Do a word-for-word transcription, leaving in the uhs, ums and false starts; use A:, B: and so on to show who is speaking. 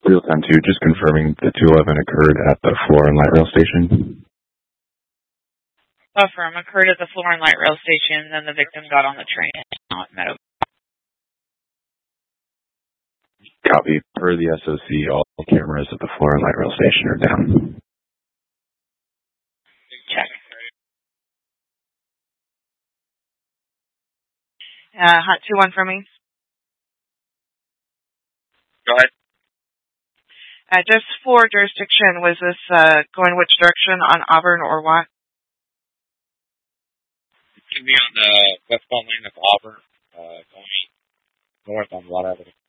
A: Real time two, just confirming the two eleven occurred at the Floor and Light Rail Station.
B: Affirm, occurred at the Floor and Light Rail Station, then the victim got on the train and not Meadow.
A: Copy. Per the S O C, all cameras at the Floor and Light Rail Station are down.
B: Check. Uh, hot two one for me.
C: Go ahead.
B: Uh, just for jurisdiction, was this uh, going which direction, on Auburn or what?
C: It can be on the westbound lane of Auburn, uh, going north on Watt Avenue.